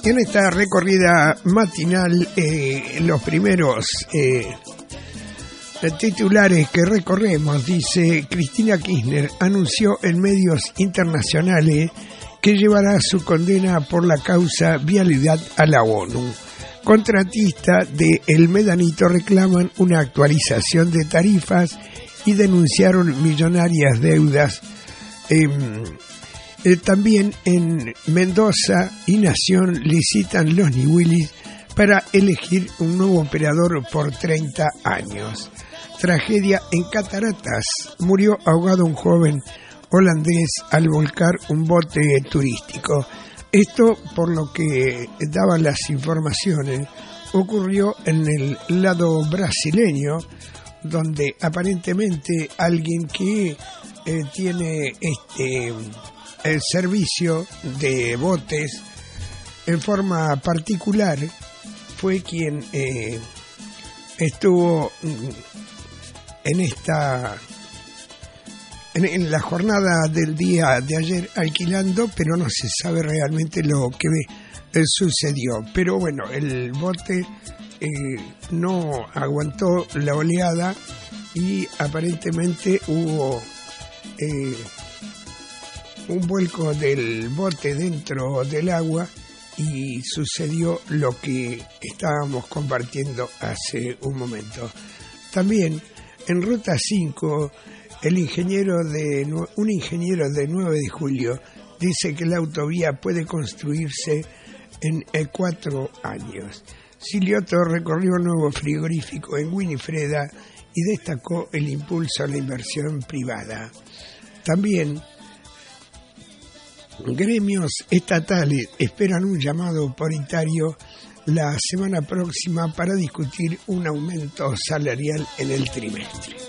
En esta recorrida matinal, los primeros titulares que recorremos, dice: Cristina Kirchner anunció en medios internacionales que llevará su condena por la causa vialidad a la ONU. Contratistas de El Medanito reclaman una actualización de tarifas y denunciaron millonarias deudas. También en Mendoza y Nación licitan los Niwilis para elegir un nuevo operador por 30 años. Tragedia en Cataratas. Murió ahogado un joven holandés al volcar un bote turístico. Esto, por lo que daban las informaciones, ocurrió en el lado brasileño, donde aparentemente alguien que tiene el servicio de botes en forma particular fue quien estuvo en la jornada del día de ayer alquilando, pero no se sabe realmente lo que sucedió. Pero bueno, el bote no aguantó la oleada y aparentemente hubo un vuelco del bote dentro del agua y sucedió lo que estábamos compartiendo hace un momento. También en Ruta 5, un ingeniero de 9 de julio dice que la autovía puede construirse en 4 años. Silioto recorrió un nuevo frigorífico en Winifreda y destacó el impulso a la inversión privada. También gremios estatales esperan un llamado paritario la semana próxima para discutir un aumento salarial en el trimestre.